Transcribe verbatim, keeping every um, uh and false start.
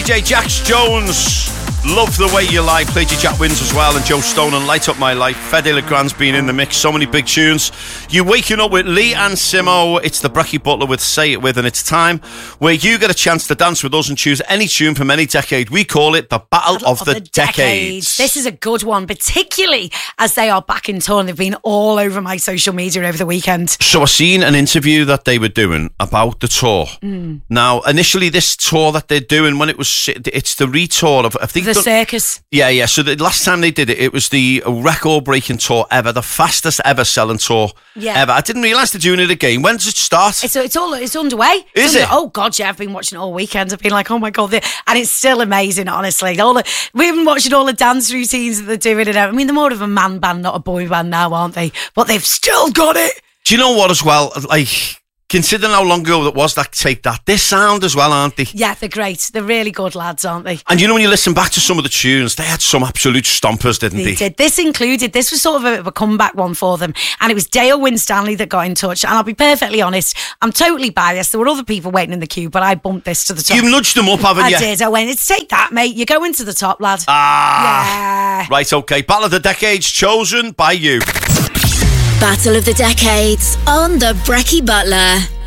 J Jax Jones, Love the Way You Lie. Played you Jack Wins as well, and Joe Stone and Light Up My Life. Fede Legrand's been in the mix. So many big tunes. You're waking up with Lee and Simo. It's the Brekkie Butler with Say It With, and it's time where you get a chance to dance with us and choose any tune from any decade. We call it the Battle, Battle of, of the, the decades. decades. This is a good one, particularly as they are back in tour and they've been all over my social media over the weekend. So I seen an interview that they were doing about the tour. Mm. Now, initially this tour that they're doing, when it was, it's the retour of, I think the circus. Yeah, yeah. So the last time they did it, it was the record-breaking tour ever, the fastest ever selling tour yeah. ever. I didn't realise they're doing it again. When does it start? It's it's all it's underway. Is it's under, it? Oh God, yeah. I've been watching it all weekend. I've been like, oh my God, and it's still amazing. Honestly, all the, we've been watching all the dance routines that they're doing. And I mean, they're more of a man band, not a boy band now, aren't they? But they've still got it. Do you know what? As well, like. Considering how long ago that was, that take that, they sound as well, aren't they? Yeah, they're great. They're really good lads, aren't they? And you know, when you listen back to some of the tunes, they had some absolute stompers, didn't they? They did. This included, this was sort of a bit of a comeback one for them. And it was Dale Winstanley that got in touch. And I'll be perfectly honest, I'm totally biased. There were other people waiting in the queue, but I bumped this to the top. You've nudged them up, haven't I you? I did. I went, it's take that, mate. You're going to the top, lad. Ah. Yeah. Right, okay. Battle of the Decades chosen by you. Battle of the Decades on the Brekkie Butler.